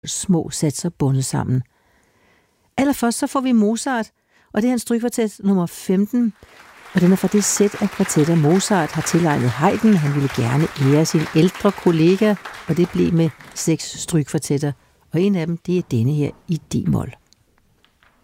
små satser bundet sammen. Allerførst så får vi Mozart, og det er hans strygkvartet nummer 15, og den er fra det sæt af kvartetter, Mozart har tilegnet Haydn. Han ville gerne ære sin ældre kollega, og det blev med 6 strygkvartetter, og en af dem, det er denne her i D-mol.